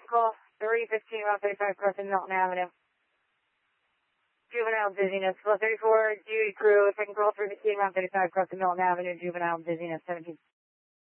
call 315 Route 35 crossing Milton Avenue. Juvenile dizziness. Flow 34 duty crew. Second call 315 Route 35 crossing Milton Avenue. Juvenile dizziness 17.